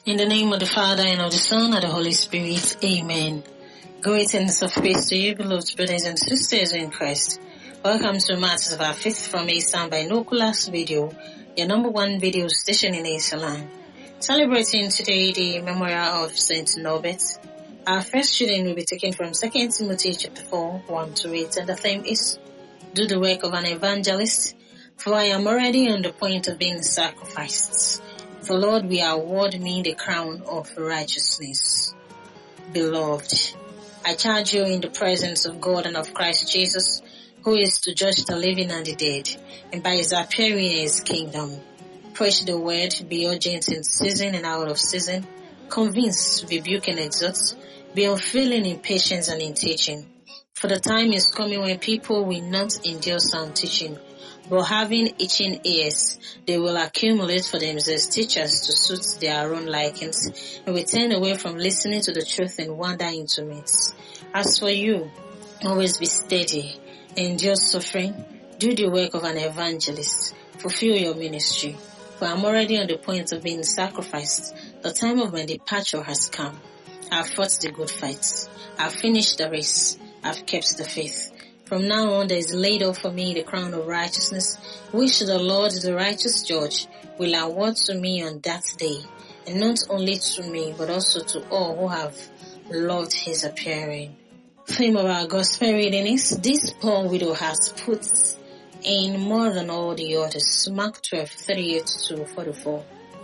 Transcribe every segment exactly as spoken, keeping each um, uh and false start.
In the name of the Father, and of the Son, and of the Holy Spirit. Amen. Greetings of peace to you, beloved brothers and sisters in Christ. Welcome to Matters of Our Faith from Eastern Binoculars Video, your number one video station in Islam. Celebrating today the memorial of Saint Norbert. Our first reading will be taken from Second Timothy chapter four, one to eight, and the theme is, Do the work of an evangelist, for I am already on the point of being sacrificed. For Lord will award me the crown of righteousness. Beloved, I charge you in the presence of God and of Christ Jesus, who is to judge the living and the dead, and by his appearing in his kingdom. Preach the word, be urgent in season and out of season, convince, rebuke and exhort, be unfailing in patience and in teaching. For the time is coming when people will not endure sound teaching, but having itching ears, they will accumulate for themselves teachers to suit their own likings, and will turn away from listening to the truth and wander into myths. As for you, always be steady, endure suffering, do the work of an evangelist, fulfill your ministry. For I am already on the point of being sacrificed. The time of my departure has come. I have fought the good fight. I have finished the race. I have kept the faith. From now on there is laid up for me the crown of righteousness, which the Lord, the righteous judge, will award to me on that day, and not only to me, but also to all who have loved his appearing. Theme of our gospel reading is, this poor widow has put in more than all the others. Mark twelve, thirty-eight to forty-four.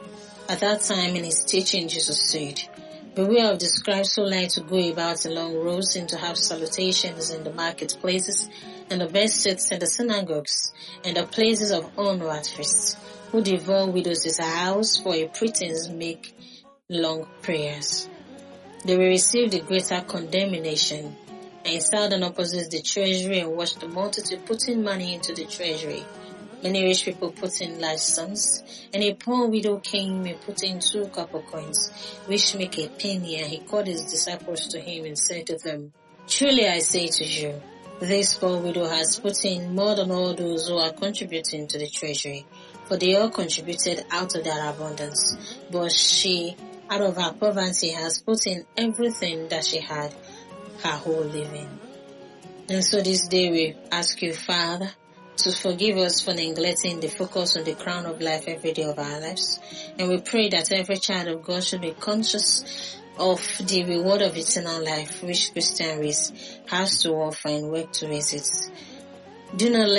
At that time in his teaching, Jesus said, Beware of the scribes who like to go about along roads and to have salutations in the marketplaces, and the best seats in the synagogues, and the places of honor at feasts, who devour widows' house for a pretense make long prayers. They will receive the greater condemnation. And he sat down opposite the treasury and watched the multitude putting money into the treasury. Many rich people put in large sums, and a poor widow came and put in two copper coins, which make a penny, and he called his disciples to him and said to them, Truly I say to you, this poor widow has put in more than all those who are contributing to the treasury, for they all contributed out of their abundance, but she, out of her poverty, has put in everything that she had, her whole living. And so this day we ask you, Father, to forgive us for neglecting the focus on the crown of life every day of our lives. And we pray that every child of God should be conscious of the reward of eternal life which Christian race has to offer and work towards it. Do not let